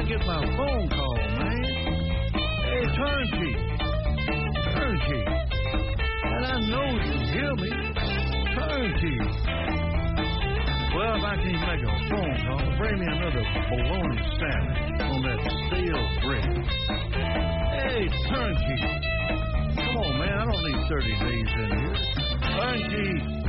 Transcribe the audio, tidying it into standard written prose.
get my phone call, man. Hey, turnkey. Turnkey. And I know you can hear me. Turnkey. Well, if I can't make a phone call, bring me another bologna sandwich on that stale bread. Hey, turnkey. Come on, man. I don't need 30 days in here. Turnkey.